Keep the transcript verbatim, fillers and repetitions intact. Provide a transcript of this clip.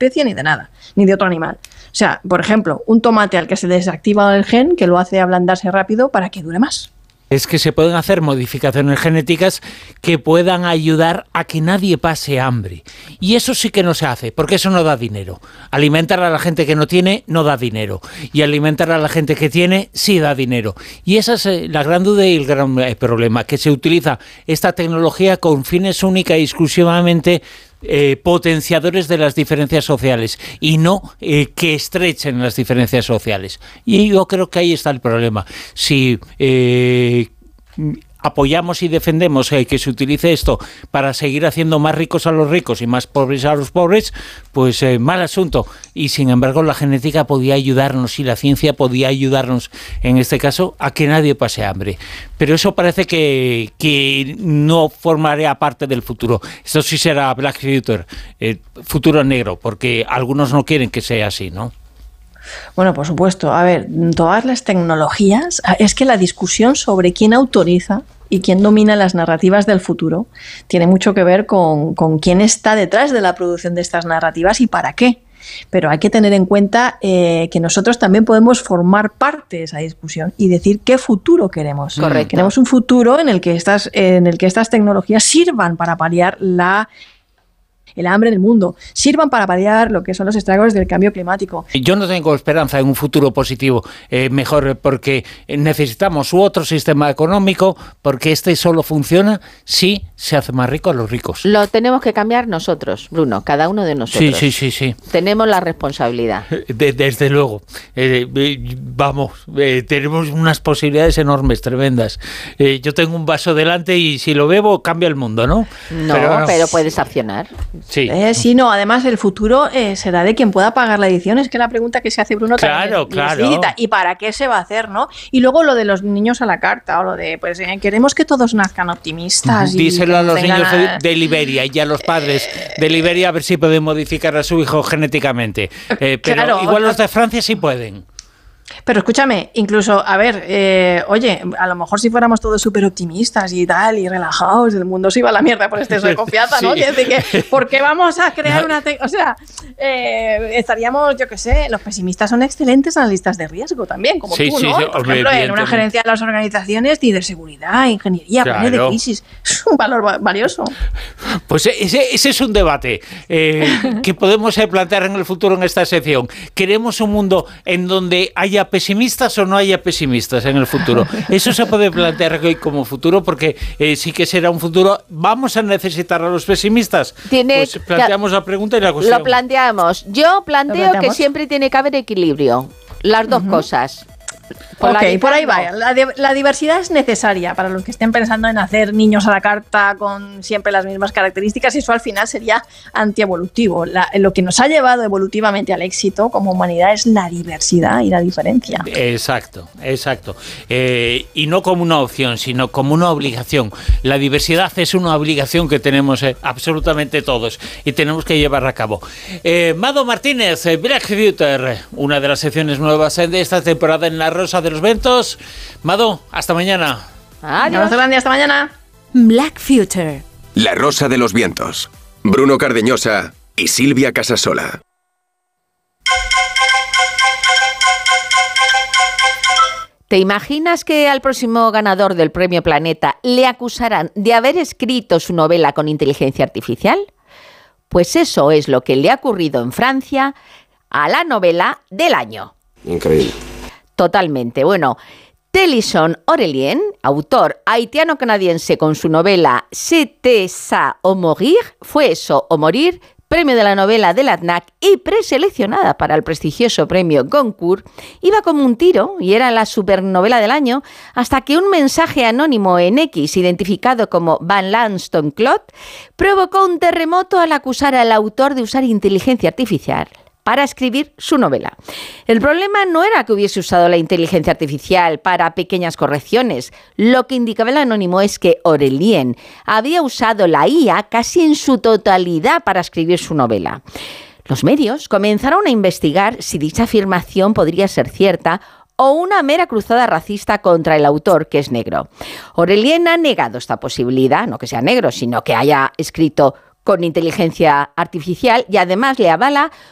especie ni de nada, ni de otro animal. O sea, por ejemplo, un tomate al que se desactiva el gen que lo hace ablandarse rápido para que dure más. Es que se pueden hacer modificaciones genéticas que puedan ayudar a que nadie pase hambre. Y eso sí que no se hace, porque eso no da dinero. Alimentar a la gente que no tiene no da dinero. Y alimentar a la gente que tiene sí da dinero. Y esa es la gran duda y el gran problema, que se utiliza esta tecnología con fines única y exclusivamente Eh, potenciadores de las diferencias sociales y no eh, que estrechen las diferencias sociales. Y yo creo que ahí está el problema. Si eh, apoyamos y defendemos eh, que se utilice esto para seguir haciendo más ricos a los ricos y más pobres a los pobres, pues eh, mal asunto. Y sin embargo la genética podía ayudarnos y la ciencia podía ayudarnos en este caso a que nadie pase hambre. Pero eso parece que, que no formaría parte del futuro. Esto sí será Black Future, eh, futuro negro, porque algunos no quieren que sea así, ¿no? Bueno, por supuesto. A ver, todas las tecnologías, es que la discusión sobre quién autoriza y quién domina las narrativas del futuro tiene mucho que ver con, con quién está detrás de la producción de estas narrativas y para qué. Pero hay que tener en cuenta eh, que nosotros también podemos formar parte de esa discusión y decir qué futuro queremos. Correcto. Queremos un futuro en el que estas, en el que estas tecnologías sirvan para paliar la el hambre en el mundo, sirvan para paliar lo que son los estragos del cambio climático. Yo no tengo esperanza en un futuro positivo, eh, mejor porque necesitamos otro sistema económico, porque este solo funciona si se hace más rico a los ricos. Lo tenemos que cambiar nosotros, Bruno, cada uno de nosotros. Sí, sí, sí, sí. Tenemos la responsabilidad. De, desde luego. Eh, eh, vamos, eh, tenemos unas posibilidades enormes, tremendas. Eh, yo tengo un vaso delante y si lo bebo cambia el mundo, ¿no? No, pero, pero puedes accionar. Sí. Eh, sí, no, además el futuro eh, será de quien pueda pagar la edición. Es que la pregunta que se hace Bruno claro, también claro. necesita. ¿Y para qué se va a hacer, no? Y luego lo de los niños a la carta, o lo de, pues eh, queremos que todos nazcan optimistas. Díselo y a los niños a... de, de Liberia y a los padres de Liberia a ver si pueden modificar a su hijo genéticamente. Eh, pero claro, igual los de Francia sí pueden. Pero escúchame, incluso, a ver, eh, oye, a lo mejor si fuéramos todos súper optimistas y tal, y relajados, el mundo se iba a la mierda por exceso de confianza, ¿no? Sí. Es decir, que, ¿por qué vamos a crear una... Te- o sea, eh, estaríamos, yo qué sé, los pesimistas son excelentes analistas de riesgo también, como sí, tú, sí, ¿no? sí, Por hombre, ejemplo, en una gerencia de las organizaciones, ciberseguridad, ingeniería, claro. planes de crisis, es un valor va- valioso. Pues ese, ese es un debate eh, que podemos eh, plantear en el futuro en esta sección. ¿Queremos un mundo en donde haya pesimistas o no haya pesimistas en el futuro? Eso se puede plantear hoy como futuro porque eh, sí que será un futuro. ¿Vamos a necesitar a los pesimistas? Tiene, pues planteamos la pregunta y la cuestión. Lo planteamos. Yo planteo que siempre tiene que haber equilibrio. Las dos uh-huh. cosas. Ok, por ahí va. La, la diversidad es necesaria para los que estén pensando en hacer niños a la carta con siempre las mismas características, y eso al final sería antievolutivo. La, lo que nos ha llevado evolutivamente al éxito como humanidad es la diversidad y la diferencia. Exacto, exacto. Eh, y no como una opción, sino como una obligación. La diversidad es una obligación que tenemos eh, absolutamente todos y tenemos que llevarla a cabo. Eh, Mado Martínez, eh, Black Future, una de las secciones nuevas de esta temporada en La Rosa de los Vientos. Mado, hasta mañana. Adiós. Hasta mañana. Black Future. La Rosa de los Vientos. Bruno Cardeñosa y Silvia Casasola. ¿Te imaginas que al próximo ganador del Premio Planeta le acusarán de haber escrito su novela con inteligencia artificial? Pues eso es lo que le ha ocurrido en Francia a la novela del año. Increíble. Totalmente. Bueno, Télisson Aurélien, autor haitiano-canadiense con su novela C'était ça o mourir, fue eso o morir, premio de la novela del A D N A C y preseleccionada para el prestigioso premio Goncourt, iba como un tiro y era la supernovela del año hasta que un mensaje anónimo en X, identificado como Van Lanston Claude, provocó un terremoto al acusar al autor de usar inteligencia artificial para escribir su novela. El problema no era que hubiese usado la inteligencia artificial para pequeñas correcciones. Lo que indicaba el anónimo es que Aurélien había usado la I A casi en su totalidad para escribir su novela. Los medios comenzaron a investigar si dicha afirmación podría ser cierta o una mera cruzada racista contra el autor, que es negro. Aurélien ha negado esta posibilidad, no que sea negro, sino que haya escrito con inteligencia artificial, y además le avala